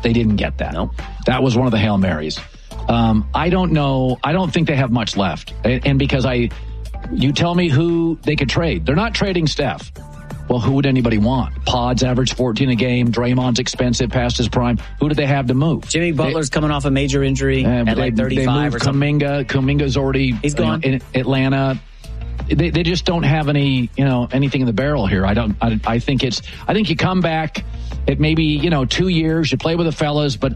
They didn't get that. Nope. That was one of the Hail Marys. I don't know. I don't think they have much left. And because you tell me who they could trade. They're not trading Steph. Well, who would anybody want? Pods average 14 a game. Draymond's expensive past his prime. Who do they have to move? Jimmy Butler's coming off a major injury at like 35 or something. Kuminga's already He's gone. In Atlanta. They just don't have anything in the barrel here. I think you come back at maybe 2 years. You play with the fellas, but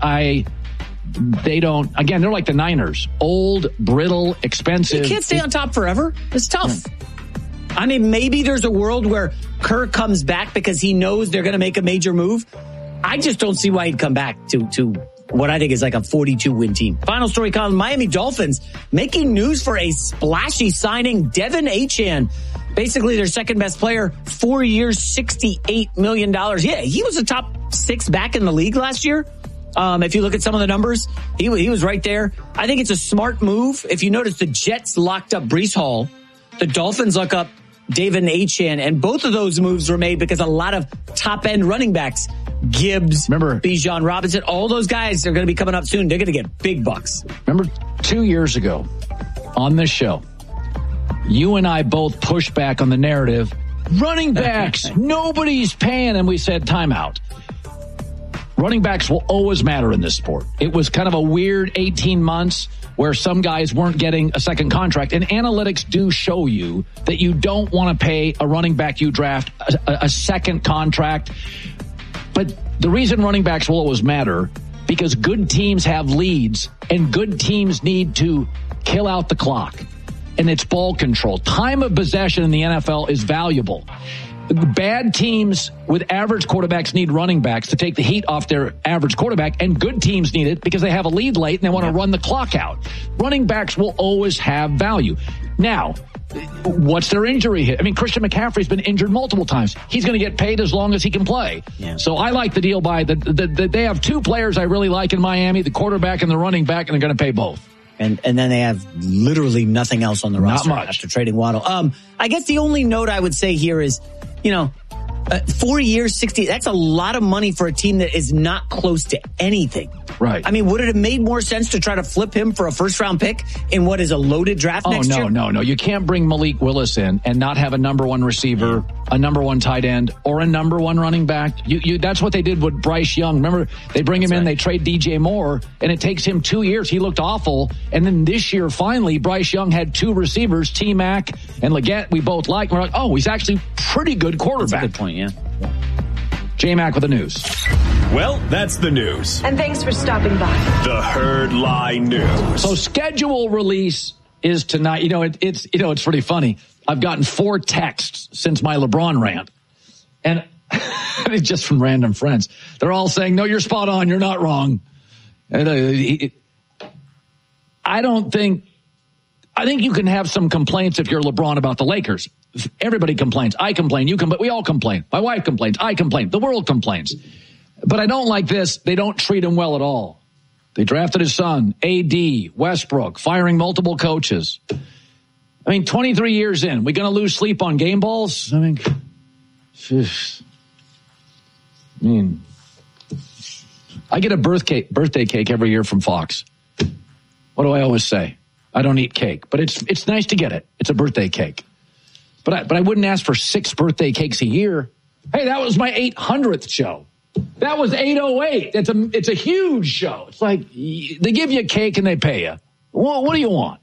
they don't. Again, they're like the Niners, old, brittle, expensive. You can't stay on top forever. It's tough. Yeah. I mean, maybe there's a world where Kerr comes back because he knows they're going to make a major move. I just don't see why he'd come back to what I think is like a 42-win team. Final story, Colin. Miami Dolphins making news for a splashy signing, Devin Achane. Basically, their second best player, 4 years, $68 million. Yeah, he was a top 6 back in the league last year. If you look at some of the numbers, he was right there. I think it's a smart move. If you notice, the Jets locked up Breece Hall. The Dolphins lock up Devin Achane, and both of those moves were made because a lot of top-end running backs, Gibbs, Bijan Robinson, all those guys are going to be coming up soon. They're going to get big bucks. Remember 2 years ago on this show, you and I both pushed back on the narrative, running backs, nobody's paying, and we said timeout. Running backs will always matter in this sport. It was kind of a weird 18 months where some guys weren't getting a second contract. And analytics do show you that you don't want to pay a running back you draft a second contract. But the reason running backs will always matter, because good teams have leads and good teams need to kill out the clock. And it's ball control. Time of possession in the NFL is valuable. Bad teams with average quarterbacks need running backs to take the heat off their average quarterback, and good teams need it because they have a lead late and they want to run the clock out. Running backs will always have value. Now, what's their injury hit? I mean, Christian McCaffrey's been injured multiple times. He's going to get paid as long as he can play. Yeah. So I like the deal by they have 2 players I really like in Miami, the quarterback and the running back, and they're going to pay both. And then they have literally nothing else on the roster after trading Waddle. I guess the only note I would say here is, 4 years, 60, that's a lot of money for a team that is not close to anything. Right. I mean, would it have made more sense to try to flip him for a first-round pick in what is a loaded draft next year? No. You can't bring Malik Willis in and not have a number 1 receiver, a number 1 tight end, or a number 1 running back. That's what they did with Bryce Young. Remember, they bring him in, they trade DJ Moore, and it takes him 2 years. He looked awful. And then this year, finally, Bryce Young had 2 receivers, T-Mac and Leggett, we both like. We're like, he's actually pretty good quarterback. That's a good point, yeah. J-Mac with the news. Well, that's the news. And thanks for stopping by. The Herd Lie News. So schedule release is tonight. It's pretty funny. I've gotten 4 texts since my LeBron rant. And it's just from random friends. They're all saying, no, you're spot on. You're not wrong. And, I think you can have some complaints if you're LeBron about the Lakers. Everybody complains. I complain. You complain. We all complain. My wife complains. I complain. The world complains. But I don't like this. They don't treat him well at all. They drafted his son, AD, Westbrook, firing multiple coaches. 23 years in, we going to lose sleep on game balls? I get a birthday cake every year from Fox. What do I always say? I don't eat cake, but it's nice to get it. It's a birthday cake. But I wouldn't ask for 6 birthday cakes a year. Hey, that was my 800th show. That was 808. It's a huge show. It's like they give you a cake and they pay you. What do you want?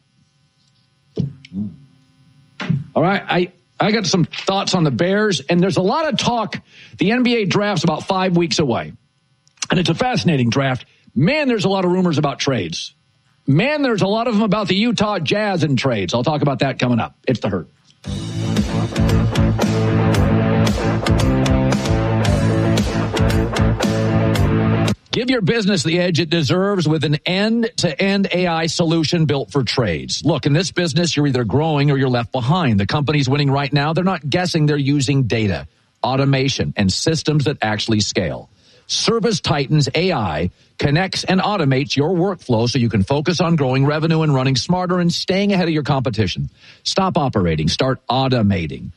All right, I got some thoughts on the Bears, and there's a lot of talk. The NBA draft's about 5 weeks away, and it's a fascinating draft. Man, there's a lot of rumors about trades. Man, there's a lot of them about the Utah Jazz and trades. I'll talk about that coming up. It's the Herd. Give your business the edge it deserves with an end-to-end AI solution built for trades. Look, in this business, you're either growing or you're left behind. The companies winning right now, they're not guessing. They're using data, automation, and systems that actually scale. ServiceTitan's AI connects and automates your workflow so you can focus on growing revenue and running smarter and staying ahead of your competition. Stop operating. Start automating.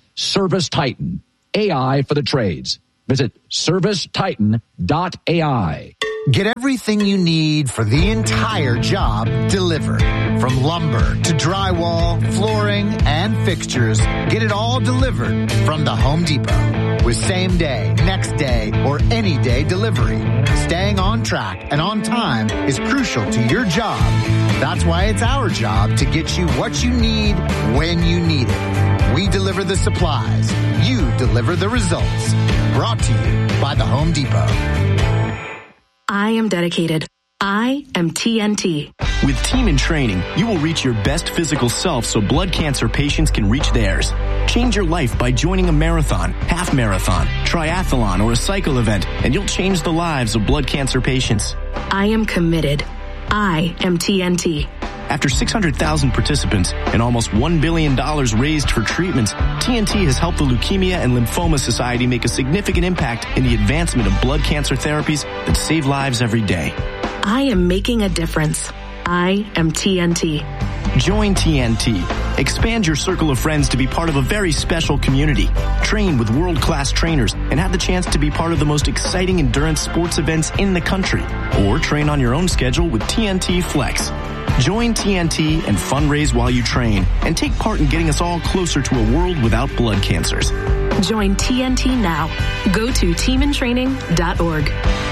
ServiceTitan, AI for the trades. Visit servicetitan.ai. Get everything you need for the entire job delivered. From lumber to drywall, flooring, and fixtures, get it all delivered from the Home Depot. With same day, next day, or any day delivery. Staying on track and on time is crucial to your job. That's why it's our job to get you what you need when you need it. We deliver the supplies. You deliver the results. Brought to you by the Home Depot. I am dedicated. I am TNT. With Team in Training, you will reach your best physical self so blood cancer patients can reach theirs. Change your life by joining a marathon, half marathon, triathlon, or a cycle event, and you'll change the lives of blood cancer patients. I am committed. I am TNT. After 600,000 participants and almost $1 billion raised for treatments, TNT has helped the Leukemia and Lymphoma Society make a significant impact in the advancement of blood cancer therapies that save lives every day. I am making a difference. I am TNT. Join TNT. Expand your circle of friends to be part of a very special community. Train with world-class trainers and have the chance to be part of the most exciting endurance sports events in the country. Or train on your own schedule with TNT Flex. Join TNT and fundraise while you train and take part in getting us all closer to a world without blood cancers. Join TNT now. Go to teamintraining.org.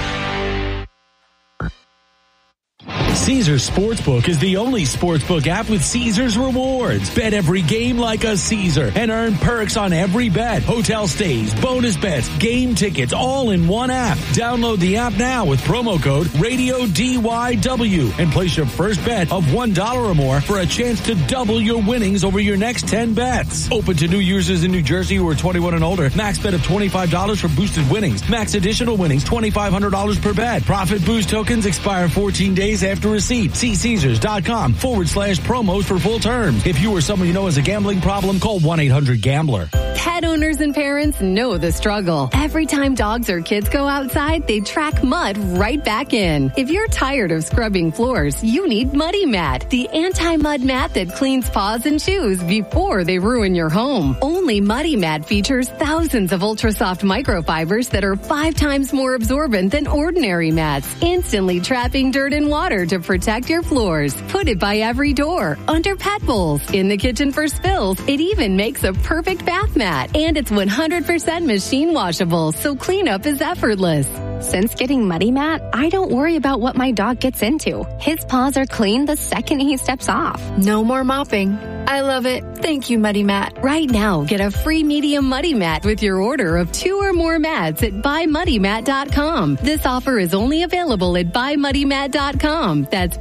Caesars Sportsbook is the only sportsbook app with Caesars Rewards. Bet every game like a Caesar and earn perks on every bet. Hotel stays, bonus bets, game tickets, all in one app. Download the app now with promo code RADIODYW and place your first bet of $1 or more for a chance to double your winnings over your next 10 bets. Open to new users in New Jersey who are 21 and older. Max bet of $25 for boosted winnings. Max additional winnings, $2,500 per bet. Profit boost tokens expire 14 days after receipt. See Caesars.com/promos for full terms. If you or someone you know has a gambling problem, call 1-800-GAMBLER. Pet owners and parents know the struggle. Every time dogs or kids go outside, they track mud right back in. If you're tired of scrubbing floors, you need Muddy Mat, the anti-mud mat that cleans paws and shoes before they ruin your home. Only Muddy Mat features thousands of ultra-soft microfibers that are 5 times more absorbent than ordinary mats, instantly trapping dirt and water to protect your floors. Put it by every door, under pet bowls, in the kitchen for spills. It even makes a perfect bath mat. And it's 100% machine washable, so cleanup is effortless. Since getting Muddy Mat, I don't worry about what my dog gets into. His paws are clean the second he steps off. No more mopping. I love it. Thank you, Muddy Mat. Right now, get a free medium Muddy Mat with your order of 2 or more mats at buymuddymat.com. This offer is only available at buymuddymat.com. That's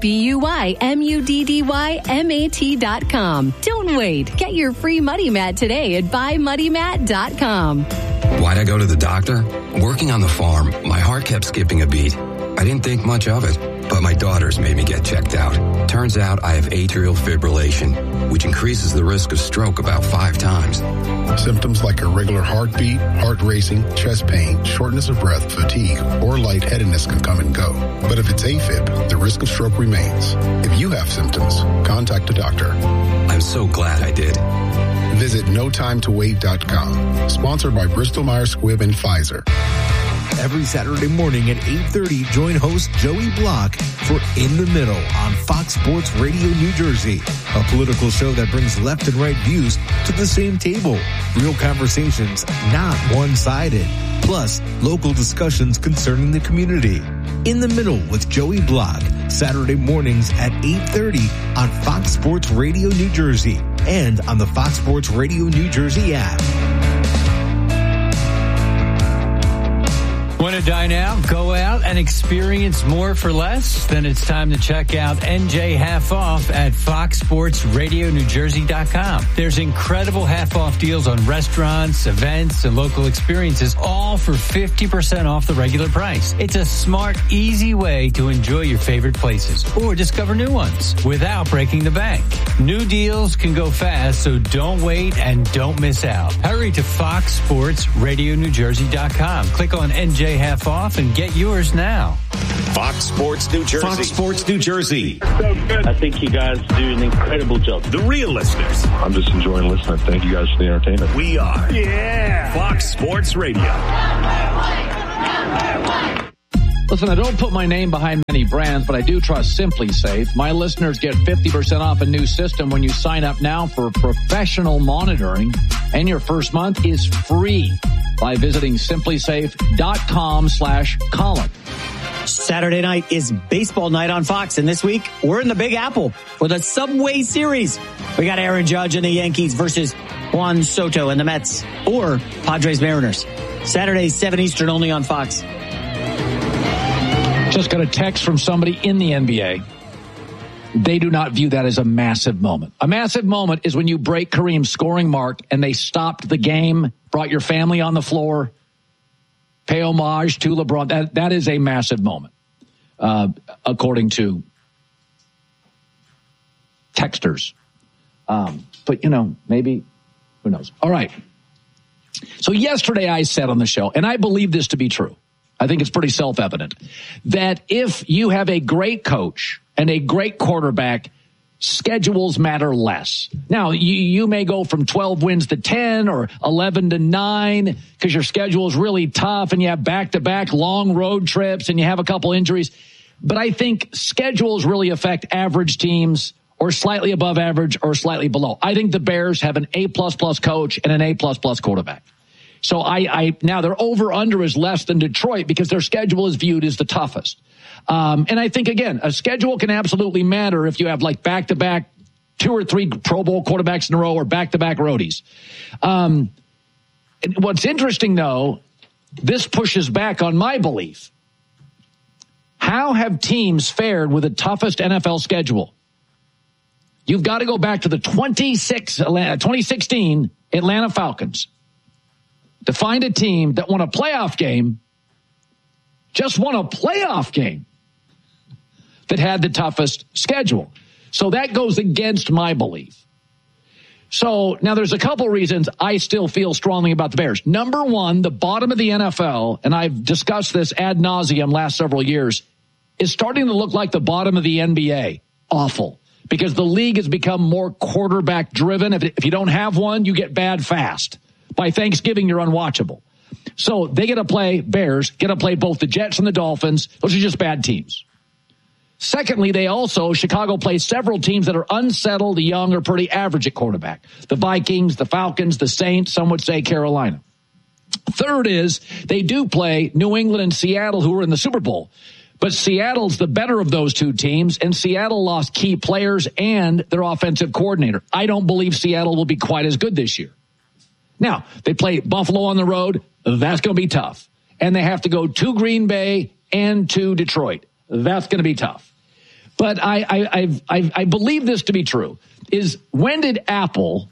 BUYMUDDYMAT.com. Don't wait. Get your free Muddy Mat today at buymuddymat.com. Why'd I go to the doctor? Working on the farm, my heart kept skipping a beat. I didn't think much of it, but my daughters made me get checked out. Turns out I have atrial fibrillation, which increases the risk of stroke about 5 times. Symptoms like irregular heartbeat, heart racing, chest pain, shortness of breath, fatigue, or lightheadedness can come and go. But if it's AFib, the risk of stroke remains. If you have symptoms, contact a doctor. I'm so glad I did. Visit NoTimeToWait.com. Sponsored by Bristol-Myers Squibb and Pfizer. Every Saturday morning at 8:30, join host Joey Block for In the Middle on Fox Sports Radio New Jersey, a political show that brings left and right views to the same table. Real conversations, not one-sided. Plus, local discussions concerning the community. In the Middle with Joey Block, Saturday mornings at 8:30 on Fox Sports Radio New Jersey and on the Fox Sports Radio New Jersey app. Want to dine out, go out, and experience more for less? Then it's time to check out NJ Half Off at FoxSportsRadioNewJersey.com. There's incredible half-off deals on restaurants, events, and local experiences, all for 50% off the regular price. It's a smart, easy way to enjoy your favorite places or discover new ones without breaking the bank. New deals can go fast, so don't wait and don't miss out. Hurry to FoxSportsRadioNewJersey.com. Click on NJ Half Off and get yours now. Fox Sports New Jersey. Fox Sports New Jersey. I think you guys do an incredible job. The real listeners. I'm just enjoying listening. Thank you guys for the entertainment. We are. Yeah. Fox Sports Radio. Listen, I don't put my name behind many brands, but I do trust Simply Safe. My listeners get 50% off a new system when you sign up now for professional monitoring, and your first month is free by visiting simplysafe.com/Colin. Saturday night is baseball night on Fox, and this week we're in the Big Apple for the Subway Series. We got Aaron Judge and the Yankees versus Juan Soto and the Mets, or Padres Mariners. Saturday, 7 Eastern, only on Fox. Just got a text from somebody in the NBA. They do not view that as a massive moment. A massive moment is when you break Kareem's scoring mark and they stopped the game, brought your family on the floor, pay homage to LeBron. That is a massive moment, according to texters. But, maybe, who knows? All right. So yesterday I said on the show, and I believe this to be true, I think it's pretty self-evident, that if you have a great coach and a great quarterback, schedules matter less. Now, you may go from 12 wins to 10 or 11 to 9 because your schedule is really tough and you have back-to-back long road trips and you have a couple injuries. But I think schedules really affect average teams or slightly above average or slightly below. I think the Bears have an A++ coach and an A++ quarterback. So now their over-under is less than Detroit because their schedule is viewed as the toughest. And I think, again, a schedule can absolutely matter if you have like back-to-back 2 or 3 Pro Bowl quarterbacks in a row or back-to-back roadies. And what's interesting, though, this pushes back on my belief. How have teams fared with the toughest NFL schedule? You've got to go back to the 2016 Atlanta Falcons to find a team that won a playoff game, just won a playoff game, that had the toughest schedule. So that goes against my belief. So now there's a couple reasons I still feel strongly about the Bears. Number one, the bottom of the NFL, and I've discussed this ad nauseum last several years, is starting to look like the bottom of the NBA. Awful. Because the league has become more quarterback driven. If you don't have one, you get bad fast. By Thanksgiving, you're unwatchable. So they get to play, Bears, get to play both the Jets and the Dolphins. Those are just bad teams. Secondly, Chicago plays several teams that are unsettled, young, or pretty average at quarterback. The Vikings, the Falcons, the Saints, some would say Carolina. Third is they do play New England and Seattle, who are in the Super Bowl. But Seattle's the better of those two teams, and Seattle lost key players and their offensive coordinator. I don't believe Seattle will be quite as good this year. Now, they play Buffalo on the road. That's going to be tough. And they have to go to Green Bay and to Detroit. That's going to be tough. But I believe this to be true, is when did Apple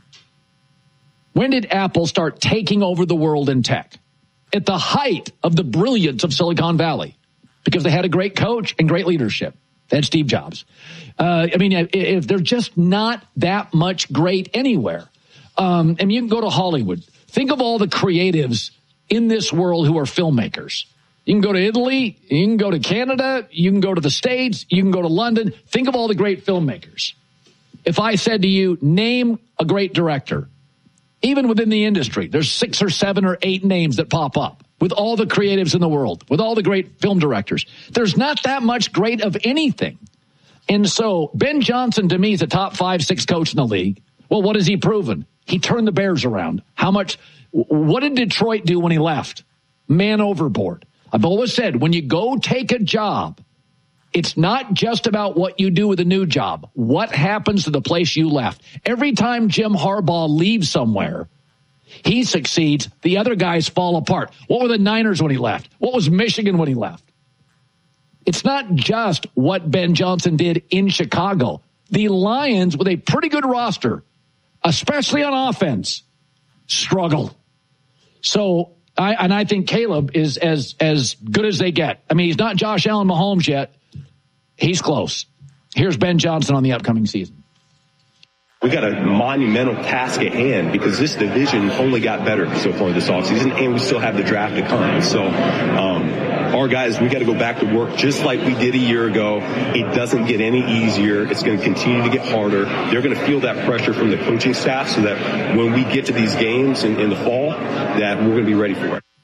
start taking over the world in tech? At the height of the brilliance of Silicon Valley, because they had a great coach and great leadership. They had Steve Jobs. If they're just not that much great anywhere. You can go to Hollywood. Think of all the creatives in this world who are filmmakers. You can go to Italy, you can go to Canada, you can go to the States, you can go to London. Think of all the great filmmakers. If I said to you, name a great director, even within the industry, there's 6 or 7 or 8 names that pop up with all the creatives in the world, with all the great film directors. There's not that much great of anything. And so Ben Johnson, to me, is a top 5-6 coach in the league. Well, what has he proven? He turned the Bears around. What did Detroit do when he left? Man overboard. I've always said, when you go take a job, it's not just about what you do with a new job. What happens to the place you left? Every time Jim Harbaugh leaves somewhere, he succeeds, the other guys fall apart. What were the Niners when he left? What was Michigan when he left? It's not just what Ben Johnson did in Chicago. The Lions, with a pretty good roster, especially on offense, struggle. So, I think Caleb is as good as they get. I mean, he's not Josh Allen Mahomes yet. He's close. Here's Ben Johnson on the upcoming season. We got a monumental task at hand because this division only got better so far this offseason, and we still have the draft to come. So, our guys, we got to go back to work just like we did a year ago. It doesn't get any easier. It's going to continue to get harder. They're going to feel that pressure from the coaching staff so that when we get to these games in the fall, that we're going to be ready for it.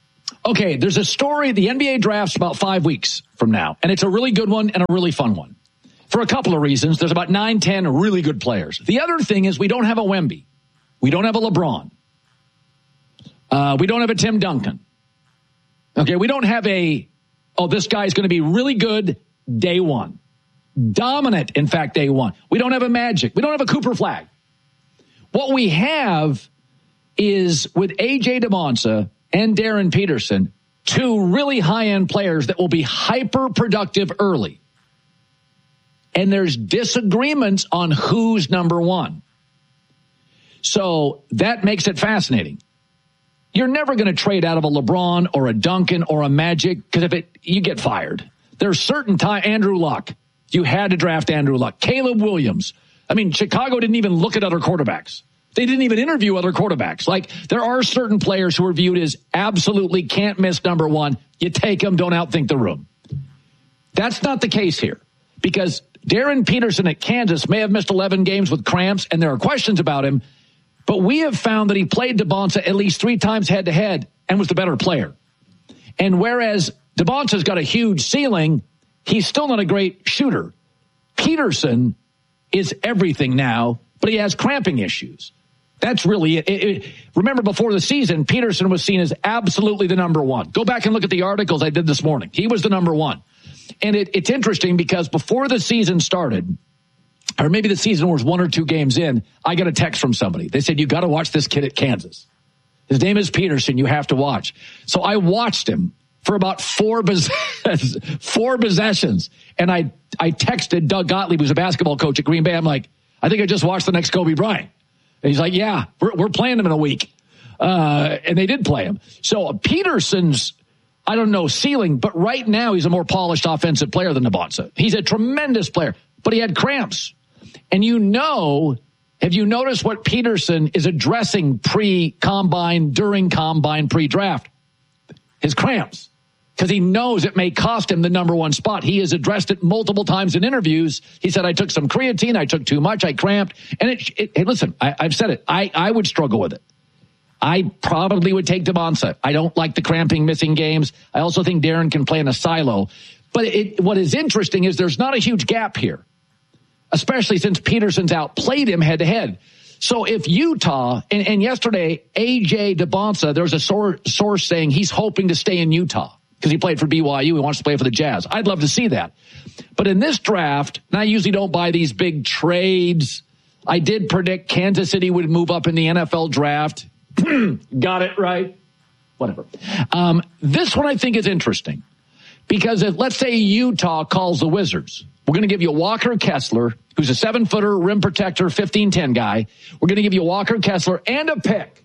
Okay, there's a story. The NBA draft's about 5 weeks from now, and it's a really good one and a really fun one. For a couple of reasons. There's about 9-10 really good players. The other thing is we don't have a Wemby. We don't have a LeBron. We don't have a Tim Duncan. Okay, we don't have this guy's going to be really good day one. Dominant, in fact, day one. We don't have a Magic. We don't have a Cooper Flagg. What we have is with A.J. DeMonsa and Darren Peterson, two really high-end players that will be hyper-productive early. And there's disagreements on who's number one. So that makes it fascinating. You're never going to trade out of a LeBron or a Duncan or a Magic because you get fired. There's certain time. Andrew Luck. You had to draft Andrew Luck. Caleb Williams. I mean, Chicago didn't even look at other quarterbacks. They didn't even interview other quarterbacks. Like, there are certain players who are viewed as absolutely can't miss number one. You take them, don't outthink the room. That's not the case here because Darren Peterson at Kansas may have missed 11 games with cramps, and there are questions about him, but we have found that he played DeMonsa at least 3 times head-to-head and was the better player. And whereas DeMonsa's got a huge ceiling, he's still not a great shooter. Peterson is everything now, but he has cramping issues. That's really it. Remember, before the season, Peterson was seen as absolutely the number one. Go back and look at the articles I did this morning. He was the number one. And it's interesting because before the season started, or maybe the season was 1 or 2 games in, I got a text from somebody. They said, you got to watch this kid at Kansas. His name is Peterson. You have to watch. So I watched him for about 4 possessions. And I texted Doug Gottlieb, who's a basketball coach at Green Bay. I'm like, I think I just watched the next Kobe Bryant. And he's like, yeah, we're playing him in a week. And they did play him. So Peterson's, I don't know, ceiling, but right now he's a more polished offensive player than DeMonsa. He's a tremendous player, but he had cramps. And have you noticed what Peterson is addressing pre-combine, during combine, pre-draft? His cramps. Because he knows it may cost him the number one spot. He has addressed it multiple times in interviews. He said, I took some creatine, I took too much, I cramped. And listen, I've said it. I would struggle with it. I probably would take DeMonsa. I don't like the cramping, missing games. I also think Darren can play in a silo. But what is interesting is there's not a huge gap here, especially since Peterson's outplayed him head-to-head. So if Utah, and yesterday, A.J. DeMonsa, there's a source saying he's hoping to stay in Utah because he played for BYU. He wants to play for the Jazz. I'd love to see that. But in this draft, and I usually don't buy these big trades. I did predict Kansas City would move up in the NFL draft. Got it right. Whatever. This one I think is interesting because if, let's say, Utah calls the Wizards, we're going to give you Walker Kessler, who's a 7-footer, rim protector, 15-10 guy. We're going to give you Walker Kessler and a pick.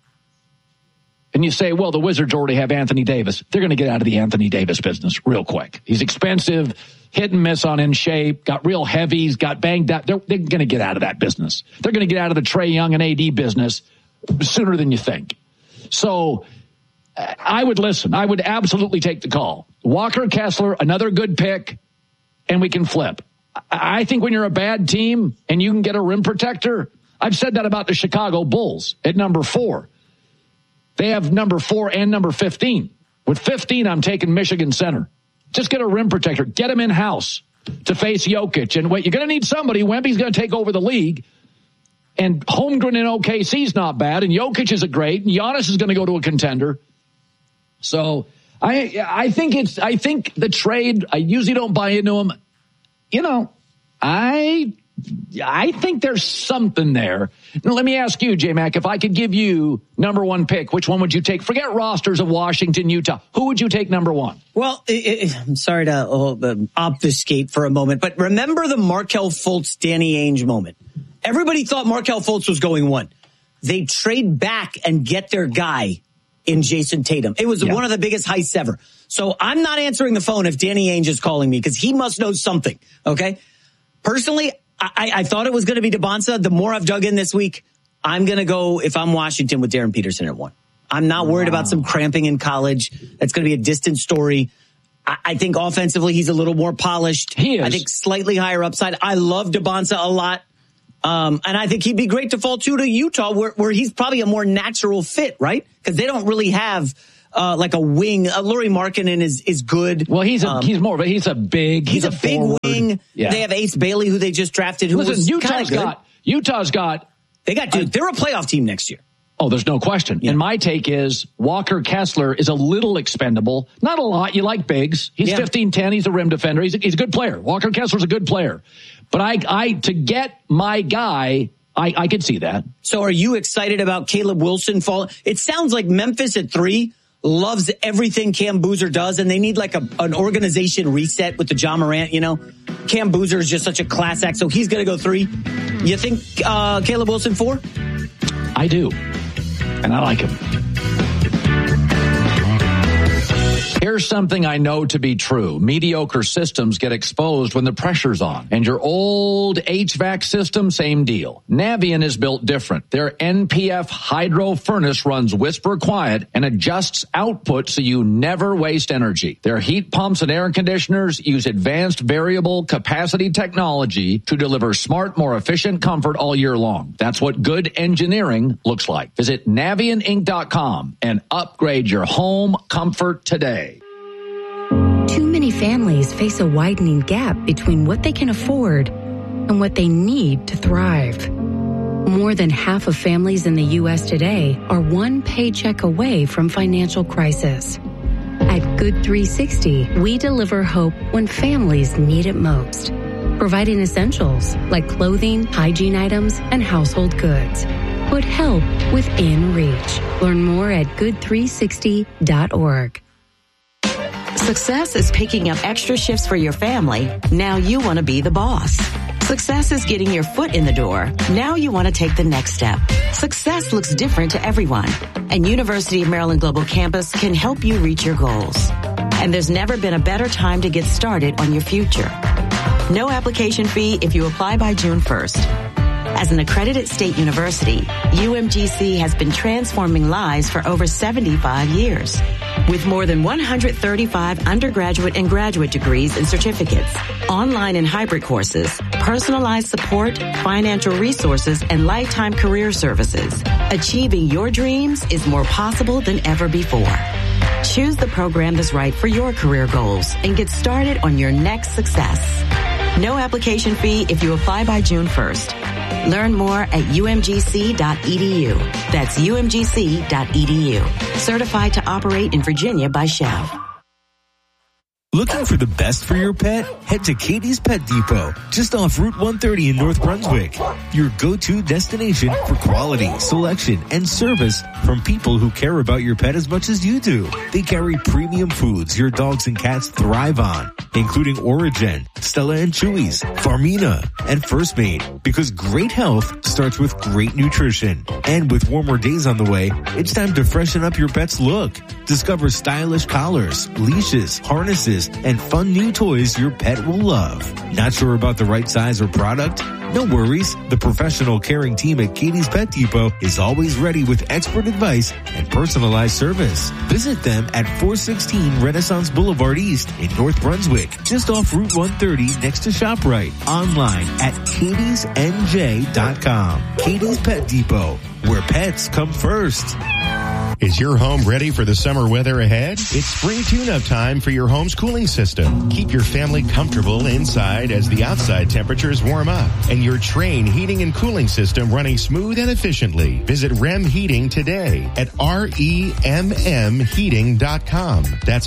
And you say, well, the Wizards already have Anthony Davis. They're going to get out of the Anthony Davis business real quick. He's expensive, hit and miss on in shape, got real heavies, got banged up. They're going to get out of that business. They're going to get out of the Trae Young and AD business sooner than you think. So I would listen. I would absolutely take the call. Walker Kessler, another good pick, and we can flip. I think when you're a bad team and you can get a rim protector, I've said that about the Chicago Bulls at number 4. They have number 4 and number 15. With 15, I'm taking Michigan center. Just get a rim protector. Get him in-house to face Jokic. And wait, you're going to need somebody. Wemby's going to take over the league. And Holmgren in OKC is not bad. And Jokic is great. And Giannis is going to go to a contender. So I think the trade, I usually don't buy into them. You know, I think there's something there. Now, let me ask you, J-Mac, if I could give you number 1 pick, which one would you take? Forget rosters of Washington, Utah. Who would you take number 1? Well, I'm sorry to obfuscate for a moment, but remember the Markelle Fultz, Danny Ainge moment. Everybody thought Markelle Fultz was going 1. They trade back and get their guy in Jason Tatum. It was one of the biggest heists ever. So I'm not answering the phone if Danny Ainge is calling me because he must know something, okay? Personally, I thought it was going to be DeMonsa. The more I've dug in this week, I'm going to go, if I'm Washington, with Darren Peterson at 1. I'm not worried about some cramping in college. That's going to be a distant story. I think offensively, he's a little more polished. He is. I think slightly higher upside. I love DeMonsa a lot. And I think he'd be great to fall to Utah, where he's probably a more natural fit, right? Because they don't really have like a wing. Lauri Markkanen is good. Well, he's a big wing. Yeah. They have Ace Bailey, who they just drafted. They're a playoff team next year. Oh, there's no question. Yeah. And my take is Walker Kessler is a little expendable. Not a lot. You like bigs. He's 15-10. He's a rim defender. He's a good player. Walker Kessler's a good player. But I to get my guy, I could see that. So are you excited about Caleb Wilson falling? It sounds like Memphis at 3 loves everything Cam Boozer does, and they need like an organization reset with the Ja Morant, Cam Boozer is just such a class act, so he's going to go 3. You think Caleb Wilson 4? I do. And I like him. Here's something I know to be true. Mediocre systems get exposed when the pressure's on. And your old HVAC system, same deal. Navien is built different. Their NPF hydro furnace runs whisper quiet and adjusts output so you never waste energy. Their heat pumps and air conditioners use advanced variable capacity technology to deliver smart, more efficient comfort all year long. That's what good engineering looks like. Visit NavientInc.com and upgrade your home comfort today. Too many families face a widening gap between what they can afford and what they need to thrive. More than half of families in the U.S. today are one paycheck away from financial crisis. At Good 360, we deliver hope when families need it most, providing essentials like clothing, hygiene items, and household goods. Put help within reach. Learn more at good360.org. Success is picking up extra shifts for your family. Now you want to be the boss. Success is getting your foot in the door. Now you want to take the next step. Success looks different to everyone, and University of Maryland Global Campus can help you reach your goals. And there's never been a better time to get started on your future. No application fee if you apply by June 1st. As an accredited state university, UMGC has been transforming lives for over 75 years. With more than 135 undergraduate and graduate degrees and certificates, online and hybrid courses, personalized support, financial resources, and lifetime career services, achieving your dreams is more possible than ever before. Choose the program that's right for your career goals and get started on your next success. No application fee if you apply by June 1st. Learn more at umgc.edu. That's umgc.edu. Certified to operate in Virginia by Chev. Looking for the best for your pet? Head to Katie's Pet Depot, just off Route 130 in North Brunswick. Your go-to destination for quality, selection, and service from people who care about your pet as much as you do. They carry premium foods your dogs and cats thrive on, including Origen, Stella and Chewy's, Farmina, and First Mate, because great health starts with great nutrition. And with warmer days on the way, it's time to freshen up your pet's look. Discover stylish collars, leashes, harnesses, and fun new toys your pet will love. Not sure about the right size or product? No worries. The professional caring team at Katie's Pet Depot is always ready with expert advice and personalized service. Visit them at 416 Renaissance Boulevard East in North Brunswick, just off Route 130 next to ShopRite. Online at katiesnj.com. Katie's Pet Depot, where pets come first. Is your home ready for the summer weather ahead? It's spring tune-up time for your home's cooling system. Keep your family comfortable inside as the outside temperatures warm up and your Trane heating and cooling system running smooth and efficiently. Visit REM Heating today at REMMheating.com. That's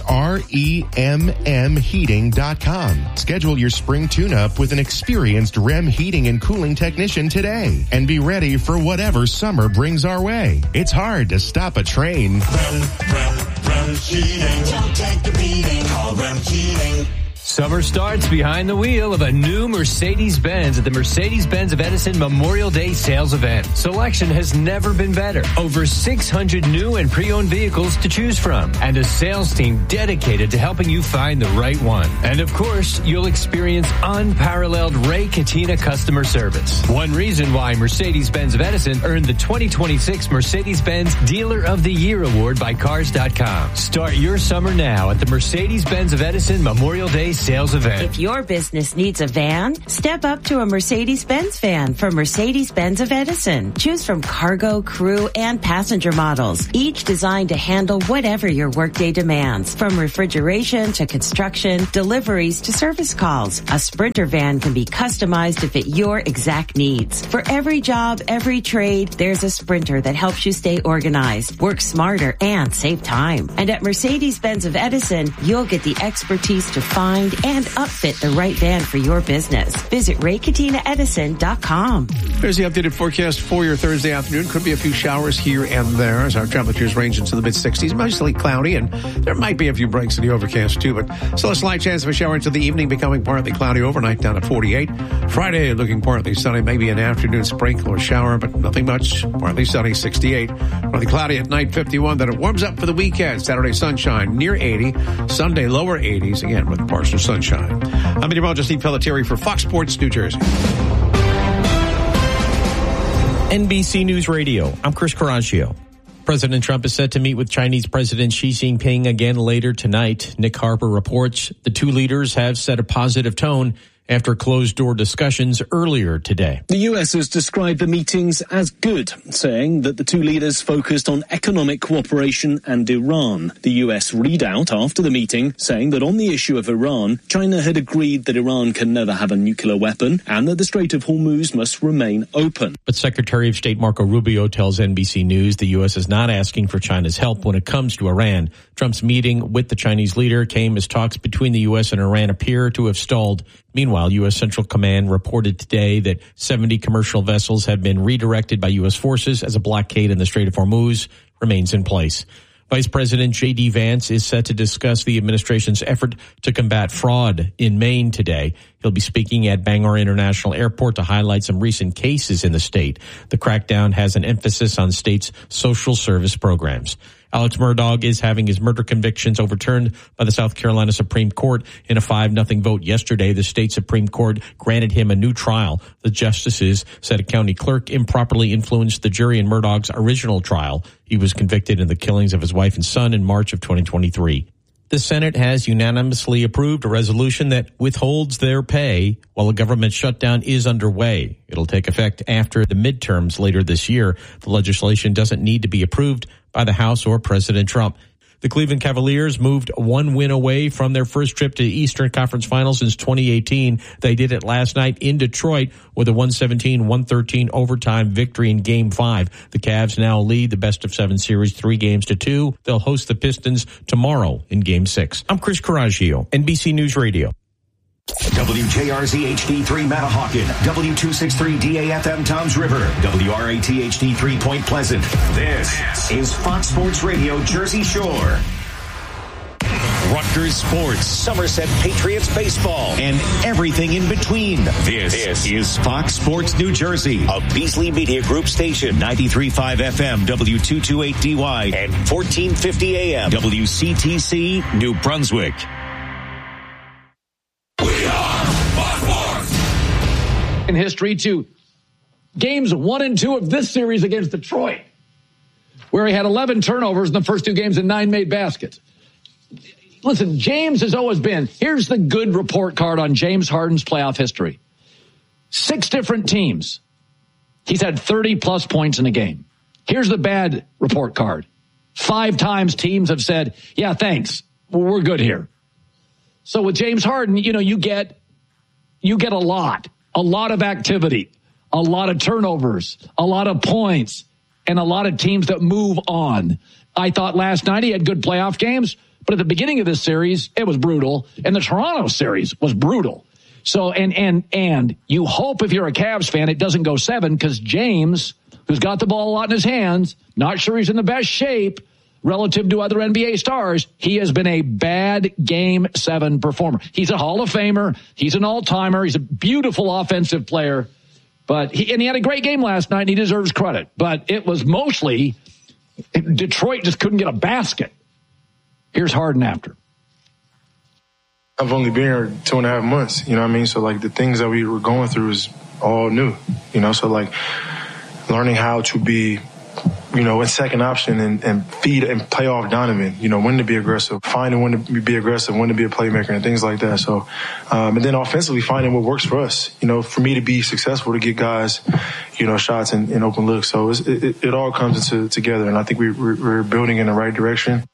REMMheating.com. Schedule your spring tune-up with an experienced REM heating and cooling technician today and be ready for whatever summer brings our way. It's hard to stop a train. Rem Heating. Don't take the beating. Call Rem Heating. Summer starts behind the wheel of a new Mercedes-Benz at the Mercedes-Benz of Edison Memorial Day sales event. Selection has never been better. Over 600 new and pre-owned vehicles to choose from, and a sales team dedicated to helping you find the right one. And of course, you'll experience unparalleled Ray Katina customer service. One reason why Mercedes-Benz of Edison earned the 2026 Mercedes-Benz Dealer of the Year award by Cars.com. Start your summer now at the Mercedes-Benz of Edison Memorial Day Day sales event. If your business needs a van, step up to a Mercedes-Benz van from Mercedes-Benz of Edison. Choose from cargo, crew, and passenger models, each designed to handle whatever your workday demands. From refrigeration to construction, deliveries to service calls, a Sprinter van can be customized to fit your exact needs. For every job, every trade, there's a Sprinter that helps you stay organized, work smarter, and save time. And at Mercedes-Benz of Edison, you'll get the expertise to find and upfit the right van for your business. Visit RayCatinaEdison.com. There's the updated forecast for your Thursday afternoon. Could be a few showers here and there as our temperatures range into the mid-60s, mostly cloudy, and there might be a few breaks in the overcast too, but still a slight chance of a shower into the evening, becoming partly cloudy overnight down at 48. Friday looking partly sunny, maybe an afternoon sprinkle or shower, but nothing much. Partly sunny, 68. Partly cloudy at night, 51. Then it warms up for the weekend. Saturday sunshine near 80. Sunday lower 80s, again with partial sunshine. I'm meteorologist Steve Pelletieri for Fox Sports New Jersey. NBC News Radio, I'm Chris Coraggio. President Trump is set to meet with Chinese President Xi Jinping again later tonight. Nick Harper reports the two leaders have set a positive tone after closed-door discussions earlier today. The U.S. has described the meetings as good, saying that the two leaders focused on economic cooperation and Iran. The U.S. readout after the meeting saying that on the issue of Iran, China had agreed that Iran can never have a nuclear weapon and that the Strait of Hormuz must remain open. But Secretary of State Marco Rubio tells NBC News the U.S. is not asking for China's help when it comes to Iran. Trump's meeting with the Chinese leader came as talks between the U.S. and Iran appear to have stalled. Meanwhile, U.S. Central Command reported today that 70 commercial vessels have been redirected by U.S. forces as a blockade in the Strait of Hormuz remains in place. Vice President J.D. Vance is set to discuss the administration's effort to combat fraud in Maine today. He'll be speaking at Bangor International Airport to highlight some recent cases in the state. The crackdown has an emphasis on state's social service programs. Alex Murdaugh is having his murder convictions overturned by the South Carolina Supreme Court in a 5-0 vote yesterday. The state Supreme Court granted him a new trial. The justices said a county clerk improperly influenced the jury in Murdaugh's original trial. He was convicted in the killings of his wife and son in March of 2023. The Senate has unanimously approved a resolution that withholds their pay while a government shutdown is underway. It'll take effect after the midterms later this year. The legislation doesn't need to be approved by the House or President Trump. The Cleveland Cavaliers moved one win away from their first trip to the Eastern Conference Finals since 2018. They did it last night in Detroit with a 117-113 overtime victory in Game 5. The Cavs now lead the best-of-7 series 3-2. They'll host the Pistons tomorrow in Game 6. I'm Chris Coraggio, NBC News Radio. WJRZ HD3 Matahawkin, W263 DAFM Toms River, WRAT HD3 Point Pleasant. This is Fox Sports Radio Jersey Shore. Rutgers Sports, Somerset Patriots Baseball, and everything in between. This is Fox Sports New Jersey, a Beasley Media Group station, 93.5 FM, W228DY, and 1450 AM, WCTC, New Brunswick. In history to games 1 and 2 of this series against Detroit, where he had 11 turnovers in the first 2 games and 9 made baskets. Listen, James has always been, here's the good report card on James Harden's playoff history. 6 different teams. He's had 30-plus points in a game. Here's the bad report card. 5 times teams have said, yeah, thanks, we're good here. So with James Harden, you get a lot of activity, a lot of turnovers, a lot of points, and a lot of teams that move on. I thought last night he had good playoff games, but at the beginning of this series, it was brutal, and the Toronto series was brutal. So, and you hope if you're a Cavs fan, it doesn't go 7, because James, who's got the ball a lot in his hands, not sure he's in the best shape relative to other NBA stars, he has been a bad Game 7 performer. He's a Hall of Famer. He's an all-timer. He's a beautiful offensive player. But he had a great game last night, and he deserves credit. But it was mostly Detroit just couldn't get a basket. Here's Harden after. I've only been here 2.5 months, you know what I mean? So, the things that we were going through is all new, so, learning how to be in second option and feed and play off Donovan, when to be aggressive, finding when to be aggressive, when to be a playmaker and things like that. So, and then offensively finding what works for us, for me to be successful, to get guys, shots and open looks. So it all comes together. And I think we're building in the right direction.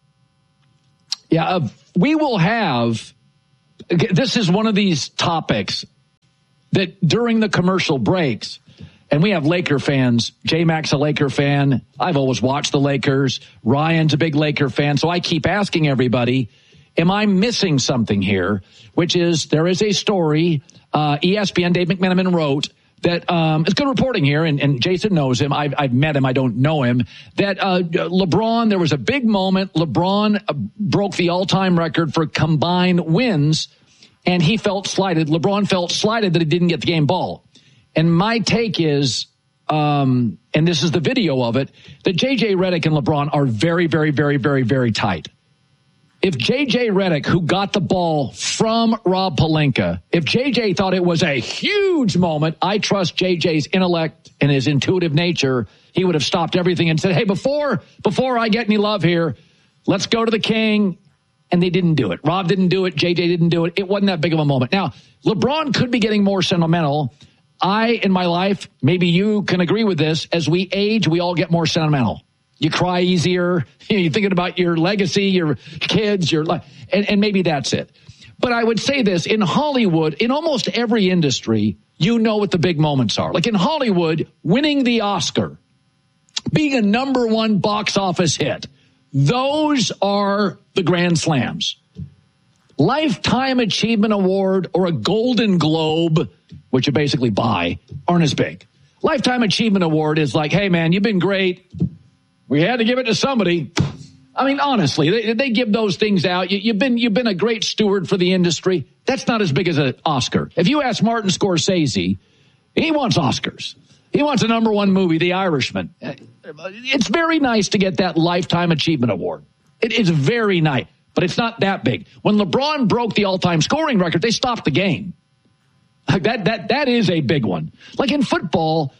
Yeah. We will have, this is one of these topics that during the commercial breaks, and we have Laker fans. J-Mac's a Laker fan. I've always watched the Lakers. Ryan's a big Laker fan. So I keep asking everybody, am I missing something here? Which is, there is a story, ESPN, Dave McMenamin wrote, that it's good reporting here, and Jason knows him. I've met him. I don't know him. That LeBron, there was a big moment. LeBron broke the all-time record for combined wins, and he felt slighted. LeBron felt slighted that he didn't get the game ball. And my take is, and this is the video of it, that J.J. Redick and LeBron are very, very, very, very, very tight. If J.J. Redick, who got the ball from Rob Pelinka, if J.J. thought it was a huge moment, I trust J.J.'s intellect and his intuitive nature, he would have stopped everything and said, hey, before I get any love here, let's go to the king. And they didn't do it. Rob didn't do it. J.J. didn't do it. It wasn't that big of a moment. Now, LeBron could be getting more sentimental. In my life, maybe you can agree with this, as we age, we all get more sentimental. You cry easier. You're thinking about your legacy, your kids, your life, and maybe that's it. But I would say this, in Hollywood, in almost every industry, what the big moments are. Like in Hollywood, winning the Oscar, being a number one box office hit, those are the grand slams. Lifetime Achievement Award or a Golden Globe, which you basically buy, aren't as big. Lifetime Achievement Award is like, hey, man, you've been great. We had to give it to somebody. I mean, honestly, they give those things out. You've been a great steward for the industry. That's not as big as an Oscar. If you ask Martin Scorsese, he wants Oscars. He wants a number one movie, The Irishman. It's very nice to get that Lifetime Achievement Award. It is very nice, but it's not that big. When LeBron broke the all-time scoring record, they stopped the game. That is a big one. Like in football,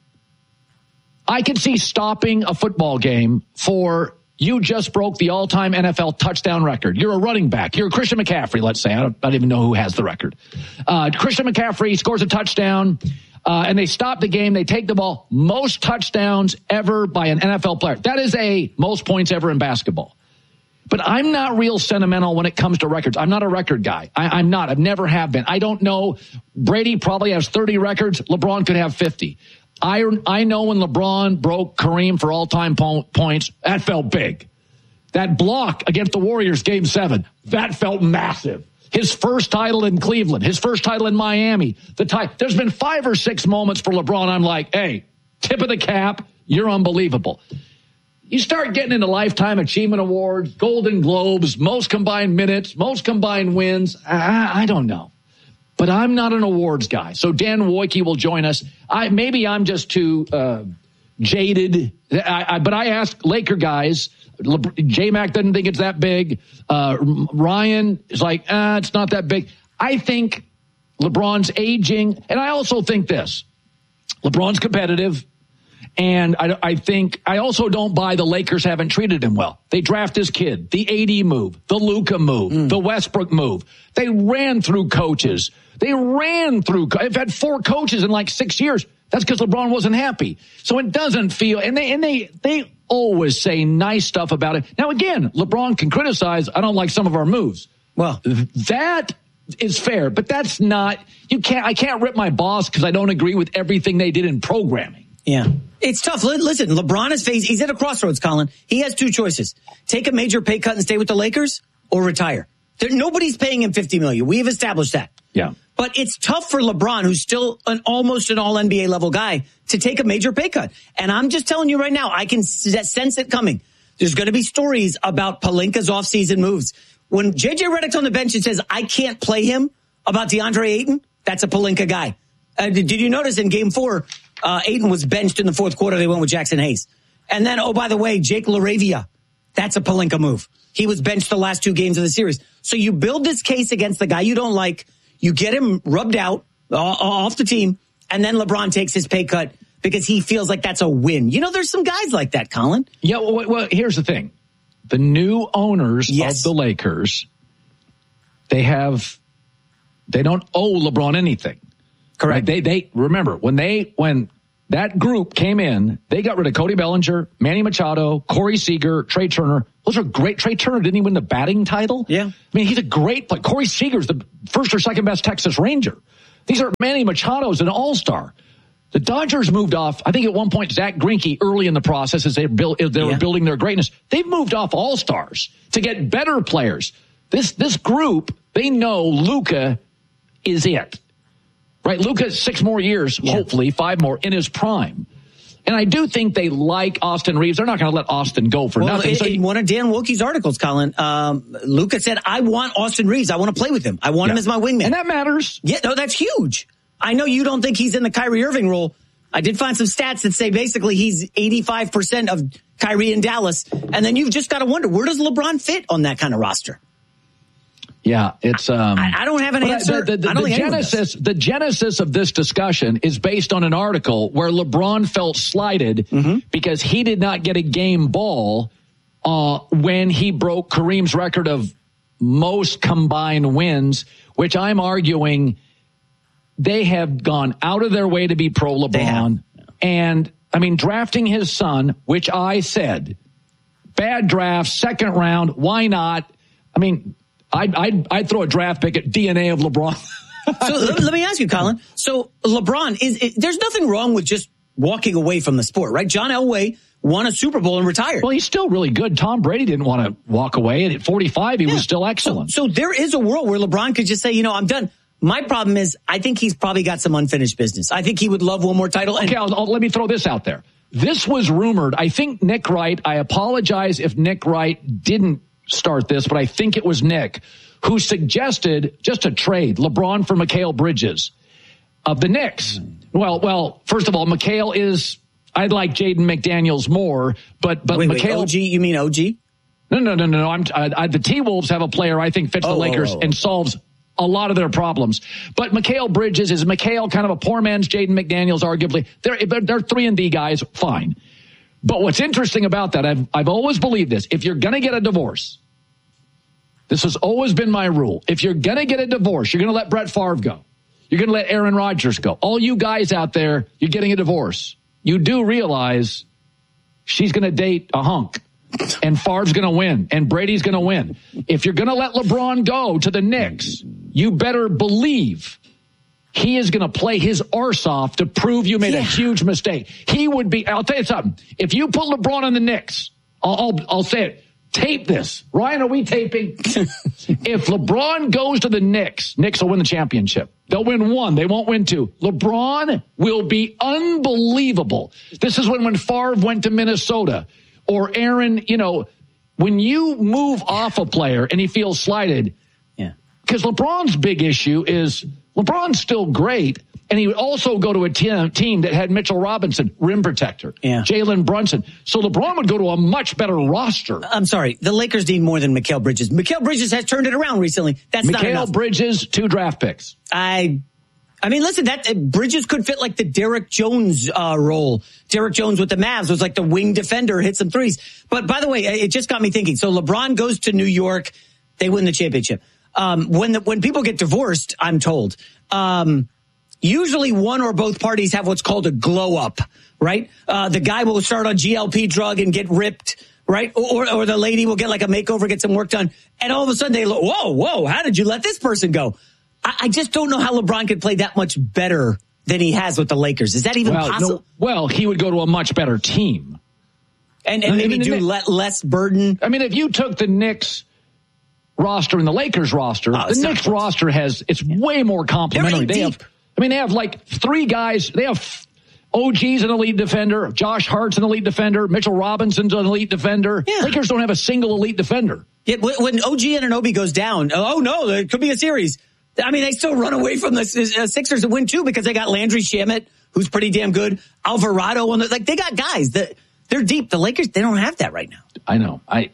I could see stopping a football game for you just broke the all-time NFL touchdown record. You're a running back. You're Christian McCaffrey, let's say. I don't even know who has the record. Christian McCaffrey scores a touchdown, and they stop the game. They take the ball. Most touchdowns ever by an NFL player. That is most points ever in basketball. But I'm not real sentimental when it comes to records. I'm not a record guy. I'm not. I've never have been. I don't know. Brady probably has 30 records. LeBron could have 50. I know when LeBron broke Kareem for all-time points, that felt big. That block against the Warriors, Game 7, that felt massive. His first title in Cleveland, his first title in Miami. There's been 5 or 6 moments for LeBron. I'm like, hey, tip of the cap, you're unbelievable. You start getting into Lifetime Achievement Awards, Golden Globes, most combined minutes, most combined wins. I don't know. But I'm not an awards guy. So Dan Wojcicki will join us. Maybe I'm just too jaded. But I asked Laker guys. J-Mac doesn't think it's that big. Ryan is like, it's not that big. I think LeBron's aging. And I also think this. LeBron's competitive. And I also don't buy the Lakers haven't treated him well. They draft his kid, the AD move, the Luka move, the Westbrook move. They ran through coaches. They've had 4 coaches in like 6 years. That's because LeBron wasn't happy. So it doesn't feel, and they always say nice stuff about it. Now again, LeBron can criticize, I don't like some of our moves. Well, that is fair, but that's not, I can't rip my boss because I don't agree with everything they did in programming. Yeah. It's tough. Listen, LeBron he's at a crossroads, Colin. He has 2 choices. Take a major pay cut and stay with the Lakers or retire. Nobody's paying him $50 million. We've established that. Yeah. But it's tough for LeBron, who's still almost an all NBA level guy, to take a major pay cut. And I'm just telling you right now, I can sense it coming. There's going to be stories about Pelinka's offseason moves. When J.J. Redick's on the bench and says, I can't play him about DeAndre Ayton, that's a Pelinka guy. Did you notice in Game 4, Ayton was benched in the 4th quarter. They went with Jackson Hayes. And then, oh, by the way, Jake LaRavia, that's a Pelinka move. He was benched the last 2 games of the series. So you build this case against the guy you don't like. You get him rubbed out off the team. And then LeBron takes his pay cut because he feels like that's a win. You know, there's some guys like that, Colin. Yeah, well here's the thing. The new owners of the Lakers, they don't owe LeBron anything. Correct. Right? They remember when that group came in, they got rid of Cody Bellinger, Manny Machado, Corey Seager, Trey Turner. Those are great. Trey Turner, didn't he win the batting title? Yeah. I mean, he's a great player. Corey Seager's the first or second best Texas Ranger. These are Manny Machado's an all-star. The Dodgers moved off, I think at one point, Zach Greinke early in the process as they were building their greatness. They've moved off all-stars to get better players. This group, they know Luka is it. Right? Luka, 6 more years, hopefully 5 more in his prime. And I do think they like Austin Reeves. They're not going to let Austin go for nothing. In one of Dan Wilkie's articles, Colin, Luka said, I want Austin Reeves. I want to play with him. I want him as my wingman. And that matters. Yeah, no, that's huge. I know you don't think he's in the Kyrie Irving role. I did find some stats that say basically he's 85% of Kyrie in Dallas. And then you've just got to wonder, where does LeBron fit on that kind of roster? Yeah, it's. I don't have an answer. The genesis of this discussion is based on an article where LeBron felt slighted because he did not get a game ball when he broke Kareem's record of most combined wins, which I'm arguing they have gone out of their way to be pro LeBron. And I mean, drafting his son, which I said, bad draft, second round. Why not? I mean. I'd throw a draft pick at DNA of LeBron. So let me ask you, Colin. So LeBron, there's nothing wrong with just walking away from the sport, right? John Elway won a Super Bowl and retired. Well, he's still really good. Tom Brady didn't want to walk away. And at 45, he was still excellent. So there is a world where LeBron could just say, I'm done. My problem is I think he's probably got some unfinished business. I think he would love one more title. Okay, let me throw this out there. This was rumored. I think Nick Wright, I apologize if Nick Wright didn't start this, but I think it was Nick who suggested just a trade, LeBron for Mikal Bridges of the Knicks. Well, first of all, Mikal is, I'd like Jaden McDaniels more, but Mikal. OG, you mean OG? No. The T-Wolves have a player I think fits the Lakers and solves a lot of their problems. But Mikal Bridges, is Mikal kind of a poor man's Jaden McDaniels, arguably? They're 3-and-D guys, fine. But what's interesting about that, I've always believed this. If you're going to get a divorce, this has always been my rule. If you're going to get a divorce, you're going to let Brett Favre go. You're going to let Aaron Rodgers go. All you guys out there, you're getting a divorce. You do realize she's going to date a hunk. And Favre's going to win. And Brady's going to win. If you're going to let LeBron go to the Knicks, you better believe he is going to play his arse off to prove you made a huge mistake. He would be, I'll tell you something. If you put LeBron on the Knicks, I'll say it. Tape this. Ryan, are we taping? If LeBron goes to the Knicks will win the championship. They'll win 1. They won't win 2. LeBron will be unbelievable. This is when Favre went to Minnesota or Aaron, when you move off a player and he feels slighted. Yeah. Because LeBron's big issue is LeBron's still great. And he would also go to a team that had Mitchell Robinson, rim protector, Jalen Brunson. So LeBron would go to a much better roster. I'm sorry. The Lakers need more than Mikal Bridges. Mikal Bridges has turned it around recently. That's not enough. Mikal Bridges, 2 draft picks. I mean, listen, that Bridges could fit like the Derrick Jones role. Derrick Jones with the Mavs was like the wing defender, hit some threes. But by the way, it just got me thinking. So LeBron goes to New York. They win the championship. When people get divorced, I'm told, usually one or both parties have what's called a glow up, right? The guy will start on GLP drug and get ripped, right? Or the lady will get like a makeover, get some work done. And all of a sudden they look, whoa, how did you let this person go? I just don't know how LeBron could play that much better than he has with the Lakers. Is that even possible? Well, he would go to a much better team. And maybe do less burden. I mean, if you took the Knicks roster and the Lakers roster, the Knicks roster it's way more complimentary. They have like 3 guys. They have OG's an elite defender. Josh Hart's an elite defender. Mitchell Robinson's an elite defender. Yeah. Lakers don't have a single elite defender. Yeah, when OG Anunoby goes down, oh no, there could be a series. I mean, they still run away from the Sixers and win too because they got Landry Shamet, who's pretty damn good. Alvarado, they got guys that they're deep. The Lakers, they don't have that right now. I know. I